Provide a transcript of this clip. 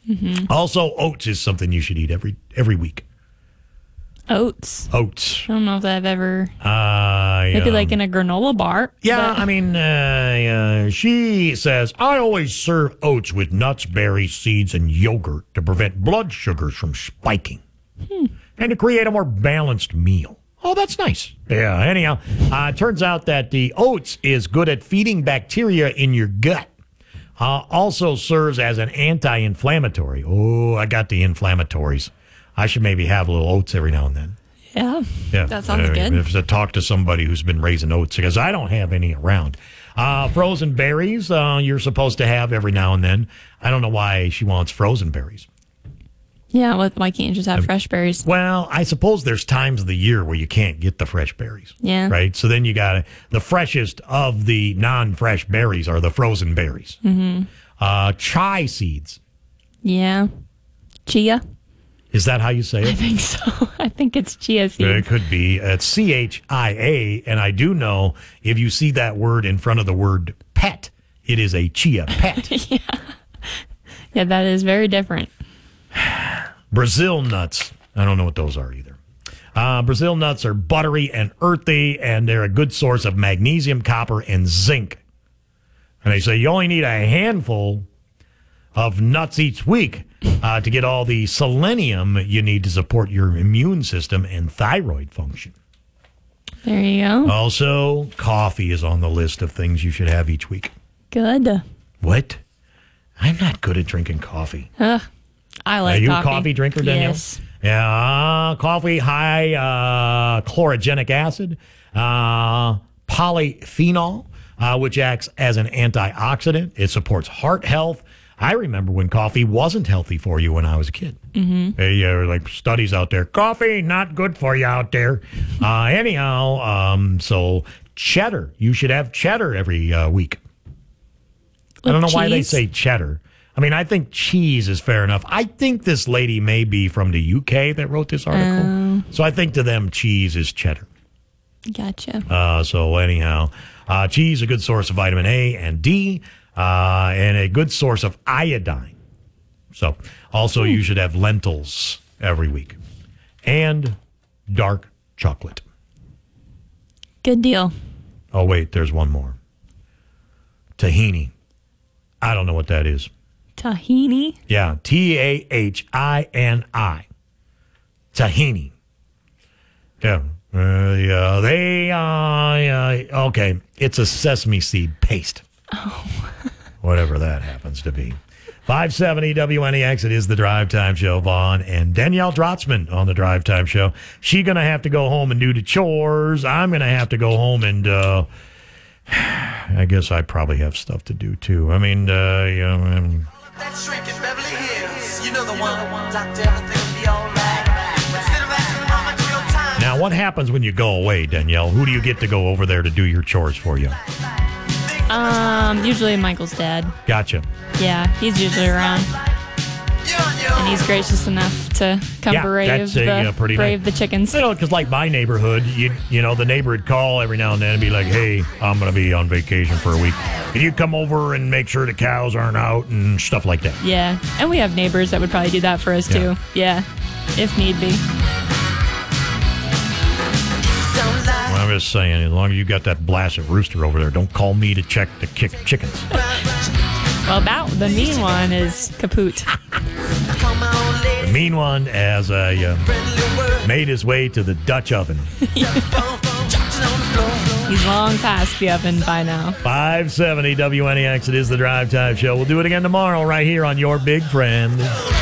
Mm-hmm. Also, oats is something you should eat every week. Oats. I don't know if I've ever. Maybe like in a granola bar. Yeah, I mean, she says, I always serve oats with nuts, berries, seeds, and yogurt to prevent blood sugars from spiking and to create a more balanced meal. Oh, that's nice. Yeah, anyhow, turns out that the oats is good at feeding bacteria in your gut. Also serves as an anti-inflammatory. Oh, I got the inflammatories. I should maybe have a little oats every now and then. Yeah, that sounds good. If to talk to somebody who's been raising oats, because I don't have any around. Frozen berries, you're supposed to have every now and then. I don't know why she wants frozen berries. Yeah, why can't you just have fresh berries? Well, I suppose there's times of the year where you can't get the fresh berries. Yeah. Right? So then you got the freshest of the non-fresh berries are the frozen berries. Mm-hmm. Chai seeds. Yeah. Chia. Is that how you say it? I think so. I think it's chia seeds. It could be. It's CIA, and I do know if you see that word in front of the word pet, it is a chia pet. Yeah, that is very different. Brazil nuts. I don't know what those are either. Brazil nuts are buttery and earthy, and they're a good source of magnesium, copper, and zinc. And they say you only need a handful of nuts each week to get all the selenium you need to support your immune system and thyroid function. There you go. Also, coffee is on the list of things you should have each week. Good. What? I'm not good at drinking coffee. I like coffee. Are you coffee. a coffee drinker, Danielle? Yes. Yeah, coffee, high chlorogenic acid, polyphenol, which acts as an antioxidant. It supports heart health. I remember when coffee wasn't healthy for you when I was a kid. Mm-hmm. Like studies out there. Coffee, not good for you out there. So cheddar. You should have cheddar every week. I don't know why they say cheddar. I mean, I think cheese is fair enough. I think this lady may be from the UK that wrote this article. So I think to them, cheese is cheddar. Gotcha. Cheese a good source of vitamin A and D, and a good source of iodine. So also you should have lentils every week. And dark chocolate. Good deal. Oh, wait, there's one more. Tahini. I don't know what that is. Tahini? Yeah, Tahini. Tahini. Yeah. Okay. It's a sesame seed paste. Oh. Whatever that happens to be. 570 WNEX, it is the Drive Time Show. Vaughn and Danielle Drotzman on the Drive Time Show. She's going to have to go home and do the chores. I'm going to have to go home and... I guess I probably have stuff to do, too. I mean, That shrink in Beverly Hills. You know the one. Doctor, everything will be all right. Instead of asking mama to your time. now what happens when you go away, Danielle? Who do you get to go over there to do your chores for you? Usually Michael's dad. Gotcha. Yeah, he's usually around. And he's gracious enough to come brave the chickens. You know, because like my neighborhood, you know, the neighbor would call every now and then and be like, hey, I'm going to be on vacation for a week. Can you come over and make sure the cows aren't out and stuff like that? Yeah, and we have neighbors that would probably do that for us, too. Yeah, if need be. Well, I'm just saying, as long as you got that blasted rooster over there, don't call me to check the chickens. Well, the mean one is Kaput. The mean one has made his way to the Dutch oven. He's long past the oven by now. 570 WNEX, it is the Drive Time Show. We'll do it again tomorrow right here on Your Big Friend.